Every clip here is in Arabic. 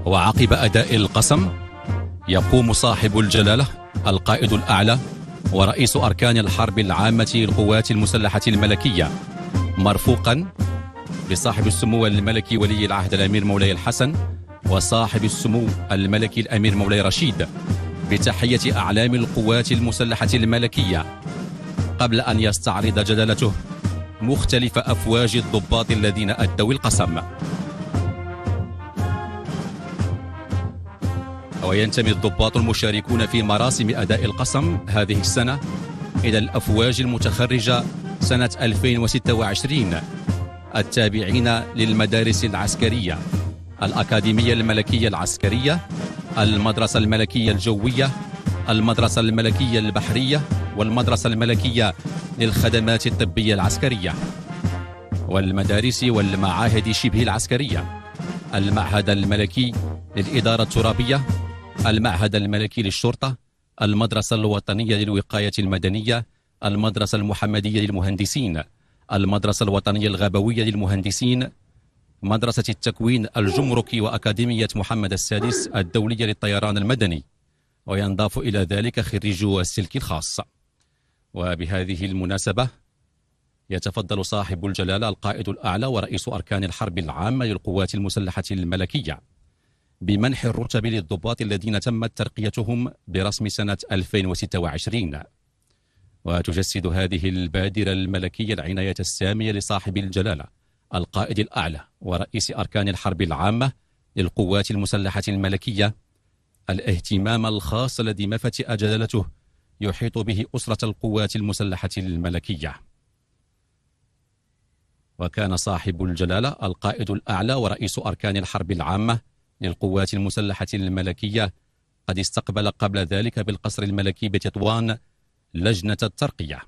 وعقب أداء القسم يقوم صاحب الجلالة القائد الأعلى ورئيس أركان الحرب العامة للقوات المسلحة الملكية مرفوقا بصاحب السمو الملكي ولي العهد الأمير مولاي الحسن وصاحب السمو الملكي الأمير مولاي رشيد بتحية أعلام القوات المسلحة الملكية، قبل أن يستعرض جلالته مختلف أفواج الضباط الذين أدوا القسم. وينتمي الضباط المشاركون في مراسم أداء القسم هذه السنة إلى الأفواج المتخرجة سنة 2026 التابعين للمدارس العسكرية: الأكاديمية الملكية العسكرية، المدرسة الملكية الجوية، المدرسة الملكية البحرية، والمدرسة الملكية للخدمات الطبية العسكرية، والمدارس والمعاهد شبه العسكرية: المعهد الملكي للإدارة الترابية، المعهد الملكي للشرطة، المدرسة الوطنية للوقاية المدنية، المدرسة المحمدية للمهندسين، المدرسة الوطنية الغابوية للمهندسين، مدرسة التكوين الجمركي وأكاديمية محمد السادس الدولية للطيران المدني، وينضاف إلى ذلك خريجو السلك الخاص. وبهذه المناسبة يتفضل صاحب الجلالة القائد الأعلى ورئيس أركان الحرب العامة للقوات المسلحة الملكية بمنح الرتب للضباط الذين تمت ترقيتهم برسم سنة 2026. وتجسد هذه البادرة الملكية العناية السامية لصاحب الجلالة القائد الأعلى ورئيس أركان الحرب العامة للقوات المسلحة الملكية الاهتمام الخاص الذي ما فتئ جلالته يحيط به أسرة القوات المسلحة الملكية. وكان صاحب الجلالة القائد الأعلى ورئيس أركان الحرب العامة للقوات المسلحة الملكية قد استقبل قبل ذلك بالقصر الملكي بتطوان لجنة الترقية.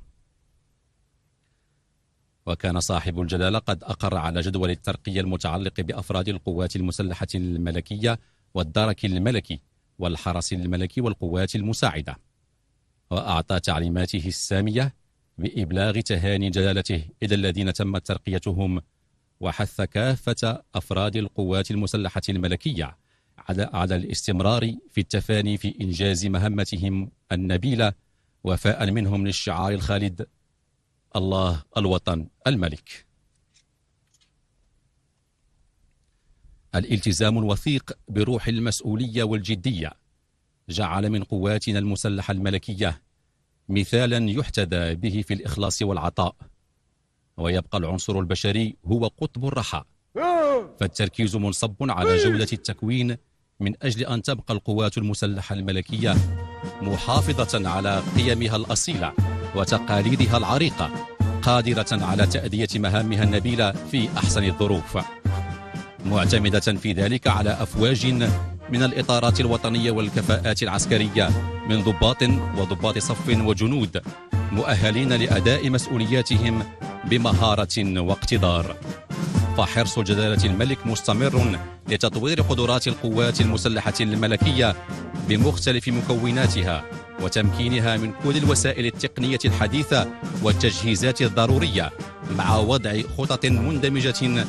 وكان صاحب الجلالة قد أقر على جدول الترقية المتعلق بأفراد القوات المسلحة الملكية والدرك الملكي والحرس الملكي والقوات المساعدة، وأعطى تعليماته السامية بإبلاغ تهاني جلالته إلى الذين تمت ترقيتهم، وحث كافة أفراد القوات المسلحة الملكية على الاستمرار في التفاني في إنجاز مهمتهم النبيلة وفاء منهم للشعار الخالد: الله الوطن الملك. الالتزام الوثيق بروح المسؤولية والجدية جعل من قواتنا المسلحة الملكية مثالا يحتذى به في الإخلاص والعطاء، ويبقى العنصر البشري هو قطب الرحى، فالتركيز منصب على جودة التكوين من أجل أن تبقى القوات المسلحة الملكية محافظة على قيمها الأصيلة وتقاليدها العريقة، قادرة على تأدية مهامها النبيلة في أحسن الظروف، معتمدة في ذلك على أفواج من الإطارات الوطنية والكفاءات العسكرية من ضباط وضباط صف وجنود مؤهلين لأداء مسؤولياتهم بمهارة واقتدار. فحرص جلالة الملك مستمر لتطوير قدرات القوات المسلحة الملكية بمختلف مكوناتها وتمكينها من كل الوسائل التقنية الحديثة والتجهيزات الضرورية، مع وضع خطط مندمجة